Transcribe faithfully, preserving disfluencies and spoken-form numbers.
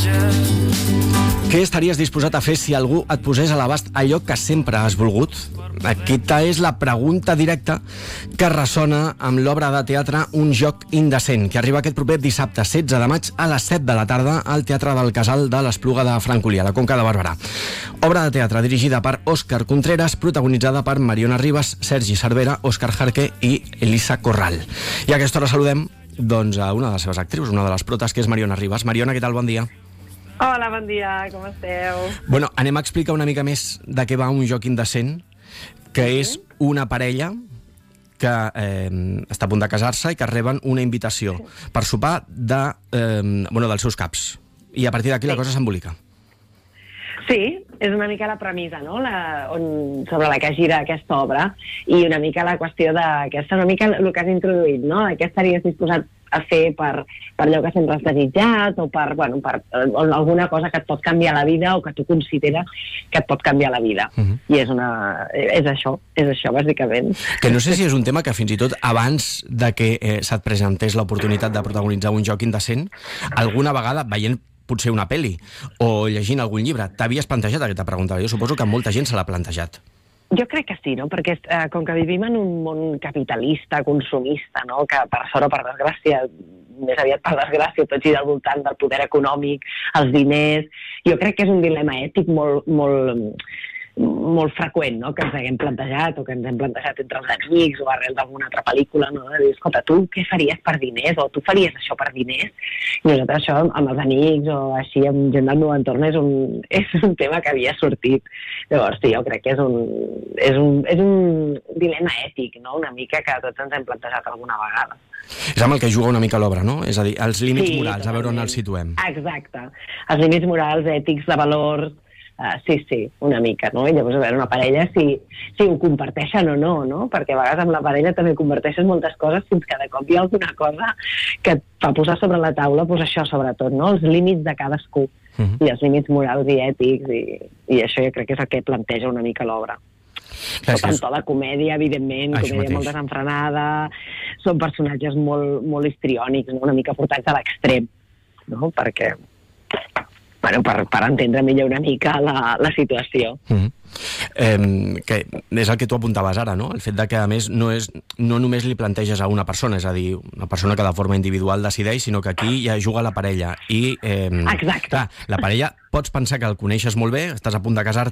Què estaries disposat a fer si algú et posés a l'abast allò que sempre has volgut? Aquesta és la pregunta directa que ressona amb l'obra de teatre Un joc indecent, que arriba aquest proper dissabte setze de maig a les set de la tarda al Teatre del Casal de l'Espluga de Francolí, a la Conca de Barberà. Obra de teatre dirigida per Òscar Contreras, protagonitzada per Mariona Rivas, Sergi Cervera, Òscar Jarque i Elisa Corral. I a aquesta hora saludem doncs, a una de les seves actrius, una de les protes, que és Mariona Rivas. Mariona, què tal? Bon dia. Hola, bon dia, com esteu? Bueno, anem a explicar una mica més de què va Un joc indecent, que és una parella que eh, està a punt de casar-se i que reben una invitació per sopar de, eh, bueno, dels seus caps. I a partir d'aquí la cosa s'embolica. Sí, és una mica la premissa, no?, la, on, sobre la que gira aquesta obra, i una mica la qüestió d'aquesta, una mica el que has introduït, no?, de què estaries disposat a fer per, per allò que sempre has desitjat, o per, bueno, per o alguna cosa que et pot canviar la vida o que tu consideres que et pot canviar la vida. Uh-huh. I és, una, és això, és això, bàsicament. Que no sé si és un tema que fins i tot abans de que eh, se't presentés l'oportunitat de protagonitzar Un joc indecent, alguna vegada, veient potser una pel·li o llegint algun llibre, t'havies plantejat aquesta pregunta? Jo suposo que molta gent se l'ha plantejat. Jo crec que sí, no? Perquè eh, com que vivim en un món capitalista, consumista, no?, que per sort o per desgràcia, més aviat per desgràcia, tot gira al voltant del poder econòmic, els diners, jo crec que és un dilema ètic molt, molt, molt freqüent, no?, que ens haguem plantejat o que ens hem plantejat entre els amics o arrel d'alguna altra pel·lícula, no?, de dir, escolta, tu què faries per diners? O tu faries això per diners? I nosaltres això amb els amics o així amb gent del meu entorn és un, és un tema que havia sortit. Llavors, sí, jo crec que és un, és un, és un dilema ètic, no?, una mica que tots ens hem plantejat alguna vegada. És amb el que juga una mica l'obra, no? És a dir, els límits sí, morals, a veure on els situem. Exacte. Els límits morals, ètics, de valors. Uh, sí, sí, una mica, no? I llavors, a veure, una parella, si, si ho comparteixen o no, no? Perquè a vegades amb la parella també comparteixes moltes coses fins que de cop hi ha alguna cosa que et fa posar sobre la taula, doncs això sobretot, no? Els límits de cadascú, uh-huh. i els límits morals i ètics, i, i això jo crec que és el que planteja una mica l'obra. Són en to de comèdia, evidentment, això comèdia mateix. molt desenfrenada, són personatges molt, molt histriònics, no? Una mica portats a l'extrem, no? Perquè... Bueno, per, per entendre millor una mica la, la situació. Mm-hmm. eh, que és el que tu apuntaves ara, no? El fet de que, a més, no, és, no només li planteges a una persona, és a dir, una persona que de forma individual decideix, sinó que aquí ja juga la parella. I, eh, Exacte. Clar, la parella, pots pensar que el coneixes molt bé, estàs a punt de casar-te,